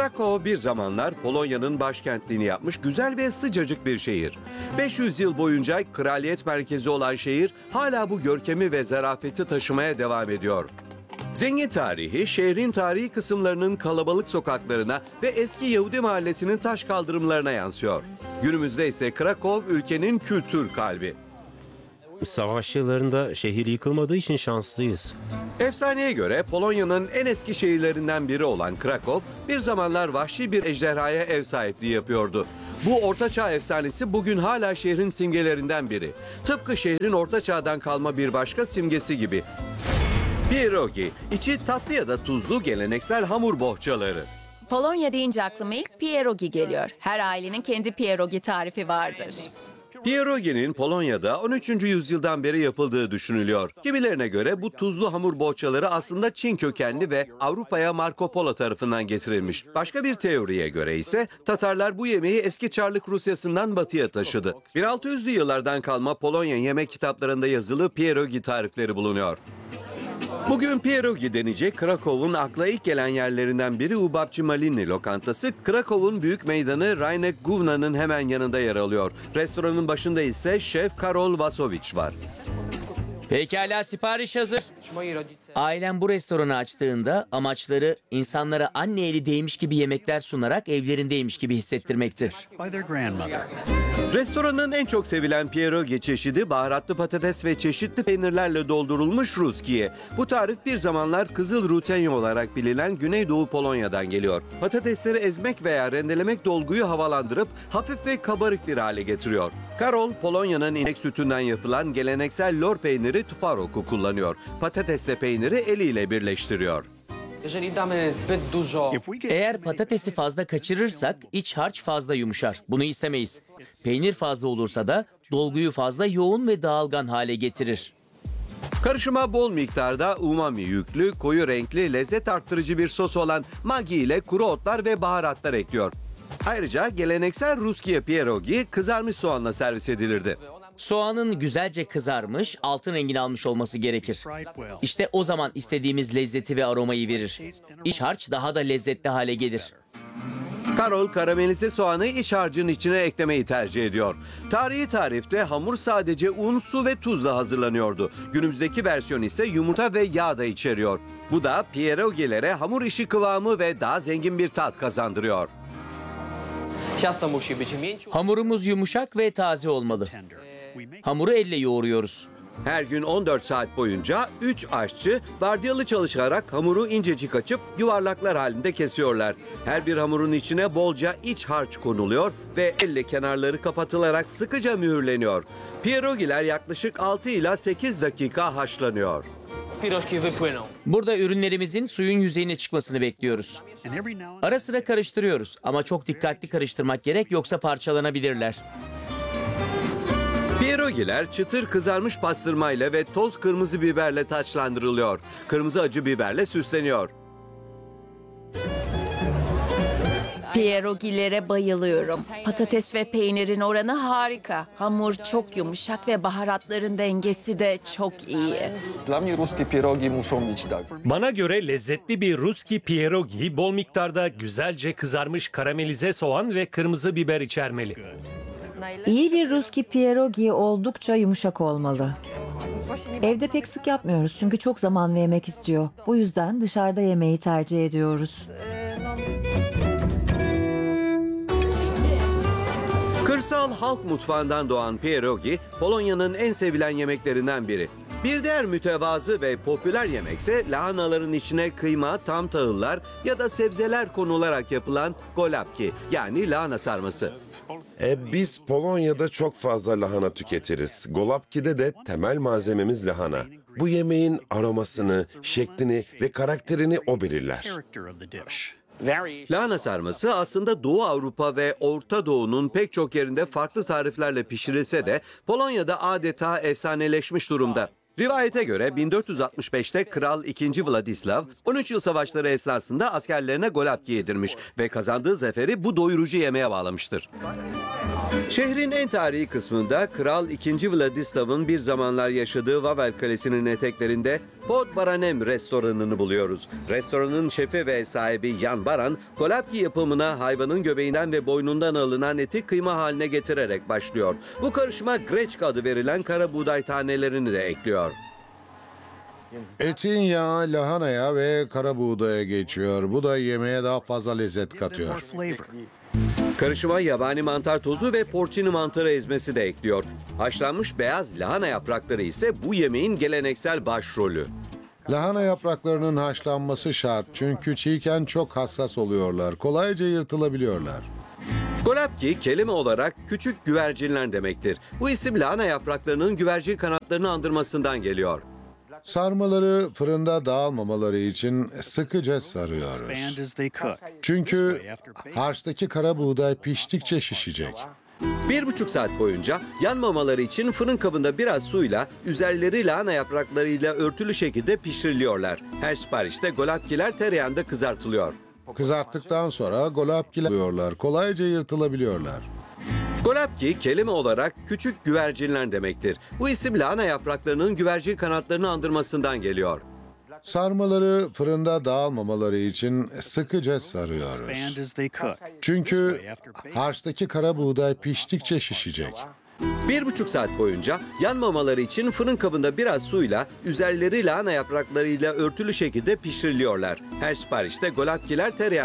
Krakow bir zamanlar Polonya'nın başkentliğini yapmış güzel ve sıcacık bir şehir. 500 yıl boyunca kraliyet merkezi olan şehir hala bu görkemi ve zarafeti taşımaya devam ediyor. Zengin tarihi, şehrin tarihi kısımlarının kalabalık sokaklarına ve eski Yahudi mahallesinin taş kaldırımlarına yansıyor. Günümüzde ise Krakow ülkenin kültür kalbi. Savaş yıllarında şehir yıkılmadığı için şanslıyız. Efsaneye göre Polonya'nın en eski şehirlerinden biri olan Krakow, bir zamanlar vahşi bir ejderhaya ev sahipliği yapıyordu. Bu ortaçağ efsanesi bugün hala şehrin simgelerinden biri. Tıpkı şehrin ortaçağdan kalma bir başka simgesi gibi. Pierogi, içi tatlı ya da tuzlu geleneksel hamur bohçaları. Polonya deyince aklıma ilk pierogi geliyor. Her ailenin kendi pierogi tarifi vardır. Pierogi'nin Polonya'da 13. yüzyıldan beri yapıldığı düşünülüyor. Kimilerine göre bu tuzlu hamur bohçaları aslında Çin kökenli ve Avrupa'ya Marco Polo tarafından getirilmiş. Başka bir teoriye göre ise Tatarlar bu yemeği eski Çarlık Rusyası'ndan batıya taşıdı. 1600'lü yıllardan kalma Polonya yemek kitaplarında yazılı pierogi tarifleri bulunuyor. Bugün pierogi denecek Krakow'un akla ilk gelen yerlerinden biri Ubabci Maliny lokantası. Krakow'un büyük meydanı Rynek Gówna'nın hemen yanında yer alıyor. Restoranın başında ise şef Karol Wasowicz var. Pekala, sipariş hazır. Ailem bu restoranı açtığında amaçları insanlara anne eli değmiş gibi yemekler sunarak evlerindeymiş gibi hissettirmekti. Restoranın en çok sevilen pierogi çeşidi baharatlı patates ve çeşitli peynirlerle doldurulmuş ruskiye. Bu tarif bir zamanlar Kızıl Rutenya olarak bilinen Güneydoğu Polonya'dan geliyor. Patatesleri ezmek veya rendelemek dolguyu havalandırıp hafif ve kabarık bir hale getiriyor. Karol, Polonya'nın inek sütünden yapılan geleneksel lor peyniri twarogu kullanıyor. Patatesle peyniri eliyle birleştiriyor. Eğer patatesi fazla kaçırırsak iç harç fazla yumuşar. Bunu istemeyiz. Peynir fazla olursa da dolguyu fazla yoğun ve dağılgan hale getirir. Karışıma bol miktarda umami yüklü, koyu renkli, lezzet arttırıcı bir sos olan magi ile kuru otlar ve baharatlar ekliyor. Ayrıca geleneksel Ruskiye pierogi kızarmış soğanla servis edilirdi. Soğanın güzelce kızarmış, altın rengini almış olması gerekir. İşte o zaman istediğimiz lezzeti ve aromayı verir. İç harç daha da lezzetli hale gelir. Karol karamelize soğanı iç harcın içine eklemeyi tercih ediyor. Tarihi tarifte hamur sadece un, su ve tuzla hazırlanıyordu. Günümüzdeki versiyon ise yumurta ve yağ da içeriyor. Bu da pierogilere hamur işi kıvamı ve daha zengin bir tat kazandırıyor. Hamurumuz yumuşak ve taze olmalı. Hamuru elle yoğuruyoruz. Her gün 14 saat boyunca 3 aşçı vardiyalı çalışarak hamuru incecik açıp yuvarlaklar halinde kesiyorlar. Her bir hamurun içine bolca iç harç konuluyor ve elle kenarları kapatılarak sıkıca mühürleniyor. Pierogiler yaklaşık 6 ila 8 dakika haşlanıyor. Burada ürünlerimizin suyun yüzeyine çıkmasını bekliyoruz. Ara sıra karıştırıyoruz ama çok dikkatli karıştırmak gerek yoksa parçalanabilirler. Pierogiler çıtır kızarmış pastırmayla ve toz kırmızı biberle taçlandırılıyor. Kırmızı acı biberle süsleniyor. Pierogilere bayılıyorum. Patates ve peynirin oranı harika. Hamur çok yumuşak ve baharatların dengesi de çok iyi. Dla mnie ruskie pierogi muszą mieć tak. Bana göre lezzetli bir Ruski pierogi bol miktarda güzelce kızarmış karamelize soğan ve kırmızı biber içermeli. İyi bir Ruski pierogi oldukça yumuşak olmalı. Evde pek sık yapmıyoruz çünkü çok zaman ve yemek istiyor. Bu yüzden dışarıda yemeği tercih ediyoruz. Kırsal halk mutfağından doğan pierogi, Polonya'nın en sevilen yemeklerinden biri. Bir diğer mütevazı ve popüler yemekse lahanaların içine kıyma, tam tahıllar ya da sebzeler konularak yapılan golapki yani lahana sarması. Biz Polonya'da çok fazla lahana tüketiriz. Golapki'de de temel malzememiz lahana. Bu yemeğin aromasını, şeklini ve karakterini o belirler. Lahana sarması aslında Doğu Avrupa ve Orta Doğu'nun pek çok yerinde farklı tariflerle pişirilse de Polonya'da adeta efsaneleşmiş durumda. Rivayete göre 1465'te Kral II. Vladislav 13 yıl savaşları esnasında askerlerine golapki yedirmiş ve kazandığı zaferi bu doyurucu yemeğe bağlamıştır. Şehrin en tarihi kısmında Kral II. Vladislav'ın bir zamanlar yaşadığı Vavel Kalesi'nin eteklerinde Pod Baranem restoranını buluyoruz. Restoranın şefi ve sahibi Jan Baran, kolapki yapımına hayvanın göbeğinden ve boynundan alınan eti kıyma haline getirerek başlıyor. Bu karışıma greçka adı verilen kara buğday tanelerini de ekliyor. Etin yağı lahanaya ve kara buğdaya geçiyor. Bu da yemeğe daha fazla lezzet katıyor. Karışıma yabani mantar tozu ve porcini mantarı ezmesi de ekliyor. Haşlanmış beyaz lahana yaprakları ise bu yemeğin geleneksel başrolü. Lahana yapraklarının haşlanması şart çünkü çiğken çok hassas oluyorlar. Kolayca yırtılabiliyorlar. Golapki kelime olarak küçük güvercinler demektir. Bu isim lahana yapraklarının güvercin kanatlarını andırmasından geliyor. Sarmaları fırında dağılmamaları için sıkıca sarıyoruz. Çünkü harçtaki kara buğday piştikçe şişecek. 1,5 saat boyunca yanmamaları için fırın kabında biraz suyla, üzerleri lahana yapraklarıyla örtülü şekilde pişiriliyorlar. Her siparişte golapkiler tereyağında kızartılıyor. Kızarttıktan sonra golapkiler alıyorlar. Kolayca yırtılabiliyorlar. Golapki kelime olarak küçük güvercinler demektir. Bu isim lahana yapraklarının güvercin kanatlarını andırmasından geliyor. Sarmaları fırında dağılmamaları için sıkıca sarıyoruz. Çünkü harçtaki kara buğday piştikçe şişecek. 1,5 saat boyunca yanmamaları için fırın kabında biraz suyla, üzerleri lahana yapraklarıyla örtülü şekilde pişiriliyorlar. Her siparişte golapkiler tereyağında